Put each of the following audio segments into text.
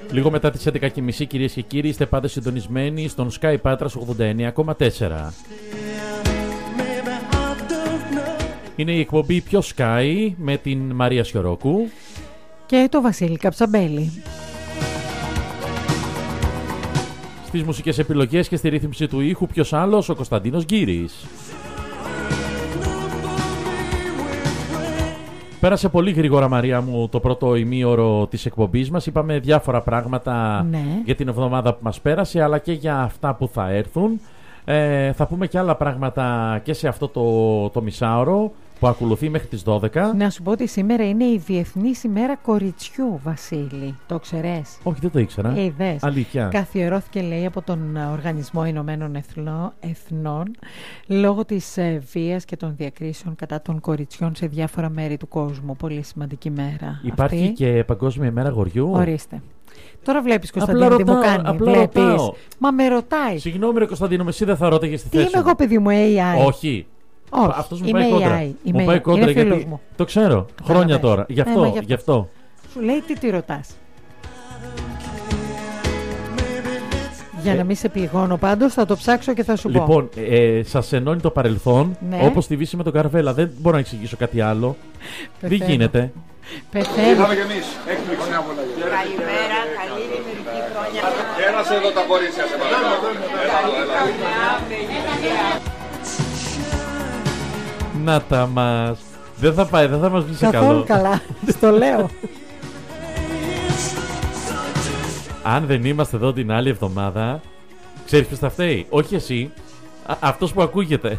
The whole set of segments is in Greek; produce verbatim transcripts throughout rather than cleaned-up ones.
Λίγο μετά τις έντεκα και μισή, κυρίες και κύριοι, είστε πάντα συντονισμένοι στον Sky Patras ογδόντα εννέα κόμμα τέσσερα. Είναι η εκπομπή Πιο Sky με την Μαρία Σιωρόκου και το Βασίλη Καψαμπέλη. Στις μουσικές επιλογές και στη ρύθμιση του ήχου, ποιος άλλος, ο Κωνσταντίνος Γκύρης. Πέρασε πολύ γρήγορα, Μαρία μου, το πρώτο ημίωρο της εκπομπής μας. Είπαμε διάφορα πράγματα, ναι, για την εβδομάδα που μας πέρασε, αλλά και για αυτά που θα έρθουν. Ε, θα πούμε και άλλα πράγματα και σε αυτό το, το μισάωρο που ακολουθεί μέχρι τις δώδεκα. Να σου πω ότι σήμερα είναι η Διεθνής ημέρα κοριτσιού, Βασίλη. Το ξέρες? Όχι, δεν το ήξερα. Ε, είδες. Αλήθεια. Καθιερώθηκε, λέει, από τον Οργανισμό Ηνωμένων Εθνών, Εθνών λόγω της ε, βίας και των διακρίσεων κατά των κοριτσιών σε διάφορα μέρη του κόσμου. Πολύ σημαντική μέρα. Υπάρχει αυτή. Και Παγκόσμια ημέρα αγοριού. Ορίστε. Τώρα βλέπεις, Κωνσταντίνο, τι μου κάνει. Βλέπεις. Μα με ρωτάει. Συγγνώμη, ρε Κωνσταντίνο, εσύ δεν θα ρώταγες στη θέση. Τι είμαι εγώ, παιδί μου, έι άι? Όχι. Όχι, αυτός μου πάει κόντρα. Μου πάει κόντρα γιατί μου. Το ξέρω χρόνια Άρα, τώρα. Γι' αυτό, ε, γι' αυτό. Σου λέει τι τη ρωτάς. Για ε, να μην σε πληγώνω πάντως, θα το ψάξω και θα σου λοιπόν, πω. Λοιπόν, ε, σας ενώνει το παρελθόν, ναι, όπως τη Βύση με τον Καρβέλα. Δεν μπορώ να εξηγήσω κάτι άλλο. Δεν γίνεται. Πεθαίνω. Ήρθαμε κι εμείς. Καλημέρα, καλή δημιουργική χρόνια. Κέρασε εδώ τα κορίτσια σε παρακαλώ. Να τα μας. Δεν θα πάει, δεν θα μας βγει σε καλό. Καθόλου καλά, στο λέω. Αν δεν είμαστε εδώ την άλλη εβδομάδα, ξέρεις ποιος θα φταίει? Όχι εσύ, α, αυτός που ακούγεται.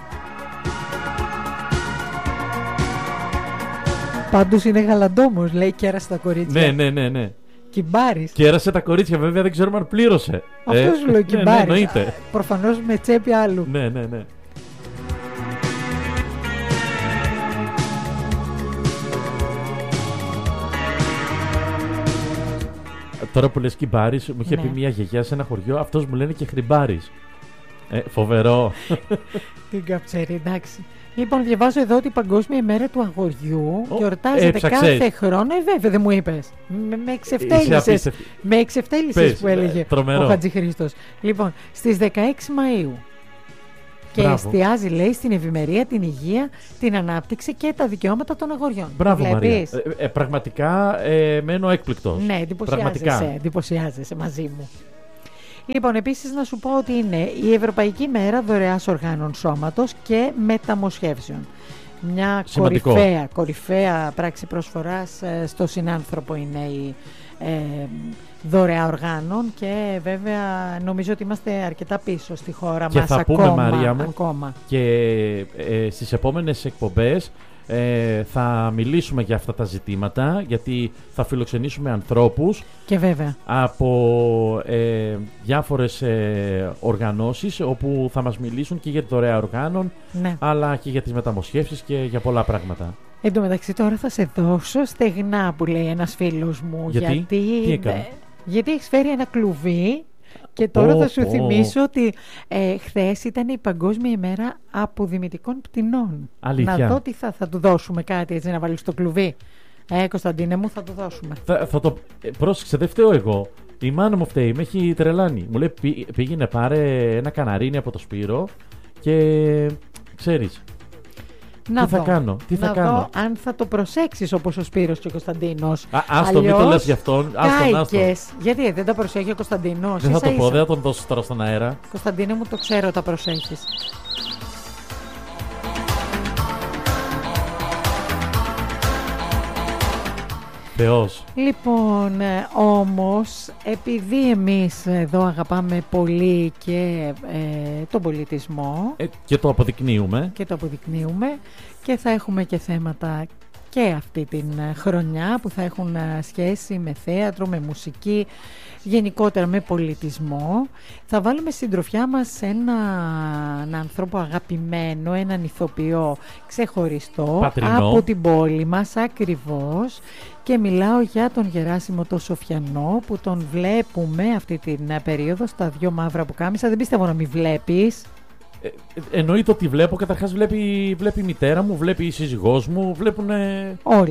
Πάντως είναι γαλαντόμος, λέει, κέρασε τα κορίτσια. Ναι, ναι, ναι, ναι. Κυμπάρης. Κέρασε τα κορίτσια, βέβαια δεν ξέρουμε αν πλήρωσε. Αυτό σου λέω, Κυμπάρης. Ναι, ναι, προφανώς με τσέπη άλλου. Ναι, ναι, ναι. Τώρα που λες Κυμπάρης, μου είχε ναι. πει μια γιαγιά σε ένα χωριό, αυτός μου λένε και Χρυμπάρης. Ε, φοβερό. Την καψέρη, εντάξει. Λοιπόν, διαβάζω εδώ ότι η Παγκόσμια ημέρα του αγοριού oh, γιορτάζεται κάθε χρόνο. Ε, βέβαια, δεν μου είπες. Με, με εξευτέλισες. Με εξευτέλισες που έλεγε τρομερό. Ο Χατζηχρήστος. Λοιπόν, στις δεκαέξι Μαΐου. Και Μπράβο. Εστιάζει, λέει, στην ευημερία, την υγεία, την ανάπτυξη και τα δικαιώματα των αγοριών. Μπράβο, Μαρία. Ε, ε, πραγματικά ε, μένω έκπληκτος. Ναι, εντυπωσιάζεσαι, εντυπωσιάζεσαι μαζί μου. Λοιπόν, επίσης να σου πω ότι είναι η Ευρωπαϊκή Μέρα Δωρεάς Οργάνων Σώματος και Μεταμοσχεύσεων. Μια κορυφαία, κορυφαία πράξη προσφοράς ε, στο συνάνθρωπο είναι η ε, δωρεά οργάνων και βέβαια νομίζω ότι είμαστε αρκετά πίσω στη χώρα και μας θα ακόμα, πούμε, Μαρία μου, ακόμα. Και ε, στις επόμενες εκπομπές ε, θα μιλήσουμε για αυτά τα ζητήματα, γιατί θα φιλοξενήσουμε ανθρώπους και βέβαια από ε, διάφορες ε, οργανώσεις όπου θα μας μιλήσουν και για τη δωρεά οργάνων, ναι, αλλά και για τις μεταμοσχεύσεις και για πολλά πράγματα. Εν τω μεταξύ τώρα θα σε δώσω στεγνά που λέει ένας φίλος μου. Γιατί, γιατί, τι έκανε? γιατί έχεις φέρει ένα κλουβί και τώρα oh, θα σου oh. θυμίσω ότι ε, χθες ήταν η Παγκόσμια ημέρα αποδημητικών πτηνών. Αλήθεια? Να δω τι θα, θα του δώσουμε κάτι έτσι να βάλεις στο κλουβί. Ε, Κωνσταντίνε μου, θα του δώσουμε. Θα, θα το... Ε, πρόσεξε, δεν φταίω εγώ. Η μάνα μου φταίει, με έχει τρελάνει. Μου λέει πή, πήγαινε πάρε ένα καναρίνι από το Σπύρο και ξέρεις. Να τι δω, θα κάνω, τι να θα κάνω. δω αν θα το προσέξεις όπως ο Σπύρος και ο Κωνσταντίνος. Α, άστο, μην το λες γι' αυτόν. Κάηκες. Γιατί δεν τα προσέχει ο Κωνσταντίνος? Δεν θα ίσα το πω, ίσα. δεν θα τον δώσω τώρα στον αέρα. Κωνσταντίνε μου, το ξέρω, τα προσέχεις. Θεός. Λοιπόν, όμως, επειδή εμείς εδώ αγαπάμε πολύ και ε, τον πολιτισμό ε, και το αποδεικνύουμε και το αποδεικνύουμε και θα έχουμε και θέματα και αυτή την χρονιά που θα έχουν σχέση με θέατρο, με μουσική, γενικότερα με πολιτισμό, θα βάλουμε στην τροφιά μας έναν άνθρωπο αγαπημένο, έναν ηθοποιό ξεχωριστό πατρινό, από την πόλη μας ακριβώς, και μιλάω για τον Γεράσιμο το Σοφιανό που τον βλέπουμε αυτή την περίοδο στα δυο μαύρα πουκάμισα. Δεν πιστεύω να μην βλέπεις. Ε, εννοείται ότι βλέπω. Καταρχάς βλέπει, βλέπει η μητέρα μου, βλέπει η σύζυγός μου, βλέπουν όλοι.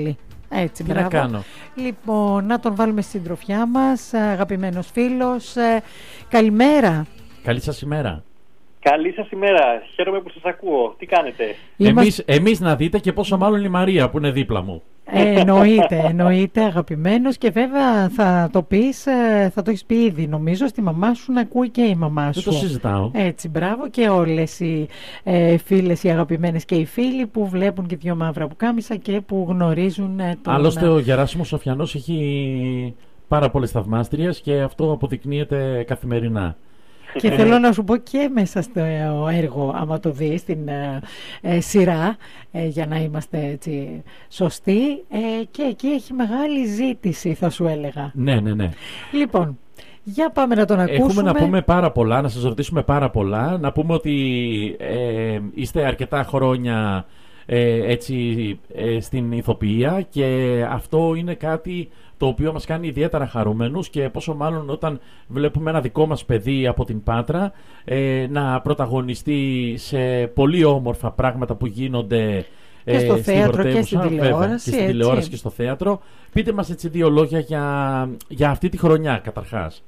Έτσι, τι μπράβο. να κάνω. Λοιπόν, να τον βάλουμε στην τροφιά μας, αγαπημένος φίλος. Ε, καλημέρα. Καλή σας ημέρα. Καλή σας ημέρα. Χαίρομαι που σας ακούω. Τι κάνετε? Είμαστε... Εμείς, εμείς να δείτε και πόσο μάλλον η Μαρία που είναι δίπλα μου. Ε, εννοείται, εννοείται αγαπημένος, και βέβαια θα το πεις, θα το έχεις πει ήδη νομίζω στη μαμά σου, να ακούει και η μαμά σου. Δεν το συζητάω. Έτσι, μπράβο, και όλες οι ε, φίλες, οι αγαπημένες και οι φίλοι που βλέπουν και δυο μαύρα πουκάμισα και που γνωρίζουν ε, τον... Άλλωστε ο Γεράσιμος Σοφιανός έχει πάρα πολλές θαυμάστριες και αυτό αποδεικνύεται καθημερινά. Και θέλω να σου πω και μέσα στο έργο, άμα το δεις, στην ε, ε, σειρά, ε, για να είμαστε έτσι σωστοί, ε, και εκεί έχει μεγάλη ζήτηση, θα σου έλεγα. Ναι, ναι, ναι. Λοιπόν, για πάμε να τον ακούσουμε. Έχουμε να πούμε πάρα πολλά, να σας ρωτήσουμε πάρα πολλά. Να πούμε ότι ε, είστε αρκετά χρόνια ε, έτσι, ε, στην ηθοποιία, και αυτό είναι κάτι το οποίο μας κάνει ιδιαίτερα χαρούμενους, και πόσο μάλλον όταν βλέπουμε ένα δικό μας παιδί από την Πάτρα ε, να πρωταγωνιστεί σε πολύ όμορφα πράγματα που γίνονται και στο ε, θέατρο και στην τηλεόραση. Βέβαια, και στην τηλεόραση και στο θέατρο. Πείτε μας έτσι δύο λόγια για, για αυτή τη χρονιά καταρχάς.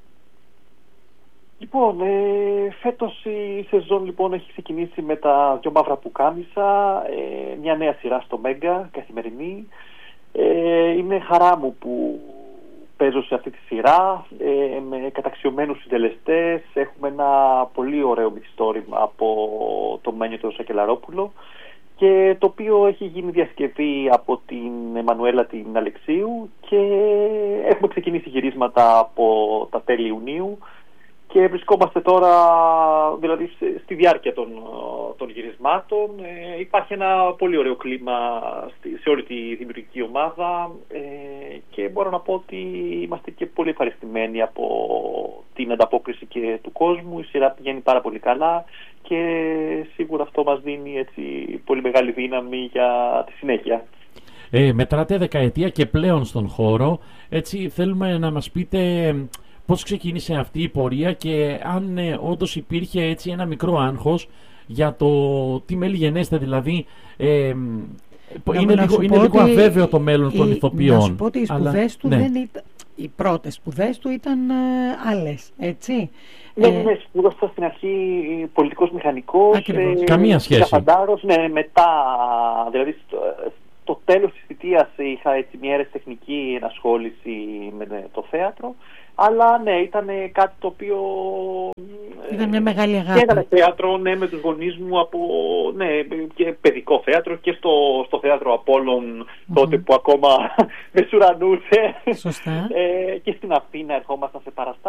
Λοιπόν, ε, φέτος η σεζόν λοιπόν έχει ξεκινήσει με τα δυο μαύρα πουκάμισα, ε, μια νέα σειρά στο Μέγκα, καθημερινή. Ε, είναι χαρά μου που παίζω σε αυτή τη σειρά, ε, με καταξιωμένους συντελεστές. Έχουμε ένα πολύ ωραίο μυθιστόρημα από τον Μένιο τον Σακελαρόπουλο, και το οποίο έχει γίνει διασκευή από την Εμμανουέλα την Αλεξίου, και έχουμε ξεκινήσει γυρίσματα από τα τέλη Ιουνίου και βρισκόμαστε τώρα δηλαδή στη διάρκεια των, των γυρισμάτων. Ε, υπάρχει ένα πολύ ωραίο κλίμα στη, σε όλη τη δημιουργική ομάδα, ε, και μπορώ να πω ότι είμαστε και πολύ ευχαριστημένοι από την ανταπόκριση και του κόσμου. Η σειρά πηγαίνει πάρα πολύ καλά και σίγουρα αυτό μας δίνει έτσι πολύ μεγάλη δύναμη για τη συνέχεια. Ε, μετράτε δεκαετία και πλέον στον χώρο. Έτσι θέλουμε να μας πείτε πώς ξεκίνησε αυτή η πορεία, και αν ε, όντως υπήρχε έτσι ένα μικρό άγχος για το τι μέλη γενέστε, δηλαδή ε, να, είναι, να λίγο, είναι λίγο αβέβαιο το μέλλον η, των ηθοποιών. Να σου πω ότι οι σπουδές αλλά, του ναι. δεν ήταν, οι πρώτες σπουδές του ήταν ε, άλλες, έτσι. Ναι, ε, ναι, σπούδασα στην αρχή πολιτικός μηχανικός. Ε, Καμία σχέση. Καφαντάρος, ναι, μετά, δηλαδή στο, στο τέλος της θητείας είχα έτσι μια αίρεση-τεχνική ενασχόληση με το θέατρο. Αλλά ναι, ήταν κάτι το οποίο... Ήταν μια μεγάλη αγάπη. Και έκανε θέατρο, ναι, με τους γονείς μου από, ναι, και παιδικό θέατρο, και στο, στο θέατρο Απόλλων, mm-hmm. τότε που ακόμα με σουρανούσε. Σωστά. Ε, και στην Αθήνα ερχόμασταν σε παραστάσεις.